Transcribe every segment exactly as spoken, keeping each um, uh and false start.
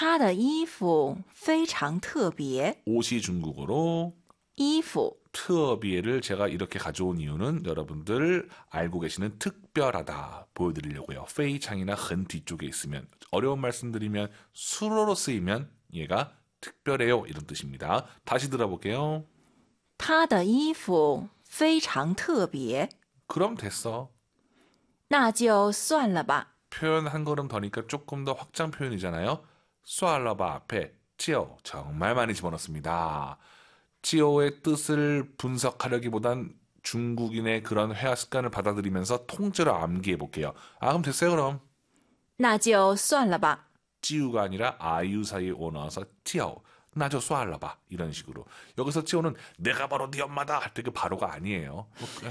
他的衣服非常特别. 옷이 중국어로 衣服. 특별을 제가 이렇게 가져온 이유는 여러분들 알고 계시는 특별하다 보여드리려고요. 페이창이나 흔 뒤쪽에 있으면 어려운 말씀드리면 수로로 쓰이면 얘가 특별해요 이런 뜻입니다. 다시 들어볼게요. 他的衣服非常特别. 그럼 됐어. 那就算了吧. 표현 한 걸음 더니까 조금 더 확장 표현이잖아요. 쏘알러바 앞에 찌오 정말 많이 집어넣습니다. 찌오의 뜻을 분석하려기보단 중국인의 그런 회화 습관을 받아들이면서 통째로 암기해 볼게요. 아 그럼 됐어요 그럼. 那就算了吧. 찌우가 아니라 아유 사이에 오 나와서 찌오 나저 쏘알러봐 이런 식으로. 여기서 찌오는 내가 바로 네 엄마다 할 때 그 바로가 아니에요.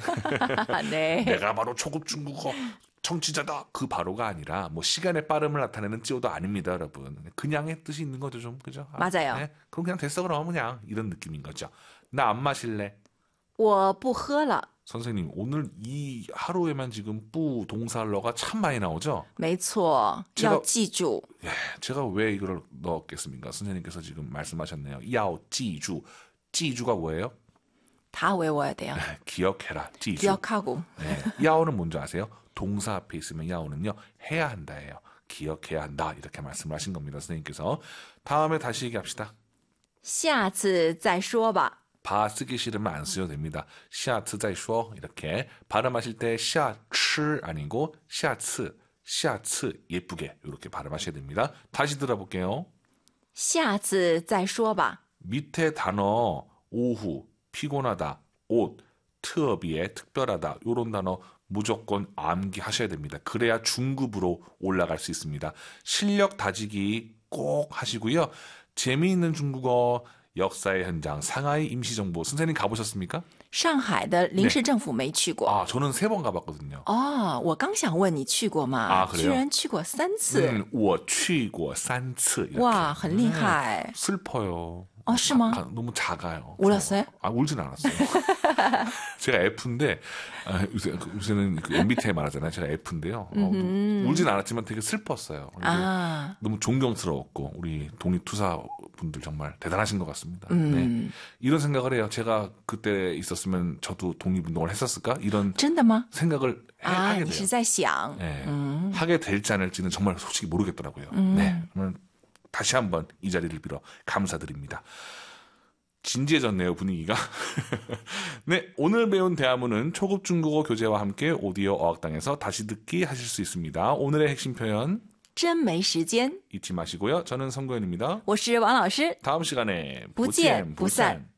네. 내가 바로 초급 중국어 청취자다 그 바로가 아니라 뭐 시간의 빠름을 나타내는 찌오도 아닙니다 여러분. 그냥의 뜻이 있는 거죠 좀 그죠? 아, 맞아요. 네? 그럼 그냥 됐어 그럼 그냥 이런 느낌인 거죠. 나 안 마실래? 我不喝了. 선생님 오늘 이 하루에만 지금 뿌 동사러가 참 많이 나오죠? 没错, 제가- 要记住. 예, 제가 왜 이걸 넣었겠습니까? 선생님께서 지금 말씀하셨네요. 야오 찌주 찌주가 뭐예요? 다 외워야 돼요. 기억해라 찌주. 기억하고. 네, 야오는 뭔지 아세요? 동사 앞에 있으면 야오는요 해야 한다예요. 기억해야 한다 이렇게 말씀을 하신 겁니다. 선생님께서. 다음에 다시 얘기합시다. 下次再说吧. 바 쓰기 싫으면 안 쓰셔도 됩니다. 下次再说 이렇게 발음하실 때 下次 아니고 下次下次 예쁘게 이렇게 발음하셔야 됩니다. 다시 들어볼게요. 下次再说吧. 밑에 단어 오후, 피곤하다, 옷, 特别, 특별하다 이런 단어 무조건 암기하셔야 됩니다. 그래야 중급으로 올라갈 수 있습니다. 실력 다지기 꼭 하시고요. 재미있는 중국어 역사의 현장 상하이 임시정부 선생님 가보셨습니까? 上海的临时政府没去过. 아 저는 세 번 가봤거든요. 哦，我刚想问你去过吗？ 啊그래요？ 居然去过三次。 음, 我去过三次 이렇게. 哇，很厉害。 네, 슬퍼요. 어, 심어? 아, 너무 작아요. 울었어요? 아, 울진 않았어요. 제가 F인데, 아, 요새, 요새는 그 엠비티아이 말하잖아요. 제가 F인데요. 어, 울진 않았지만 되게 슬펐어요. 아. 너무 존경스러웠고, 우리 독립투사 분들 정말 대단하신 것 같습니다. 음. 네. 이런 생각을 해요. 제가 그때 있었으면 저도 독립운동을 했었을까? 이런 真的吗？ 생각을 해, 啊， 하게 你是 돼요. 在想？ 네. 嗯 하게 될지 않을지는 정말 솔직히 모르겠더라고요. 음. 네. 그러면 다시 한번 이 자리를 빌어 감사드립니다. 진지해졌네요, 분위기가. 네, 오늘 배운 대화문은 초급 중국어 교재와 함께 오디오 어학당에서 다시 듣기 하실 수 있습니다. 오늘의 핵심 표현 真没时间。 잊지 마시고요. 저는 성고현입니다. 我是王老师。 다음 시간에 不见不散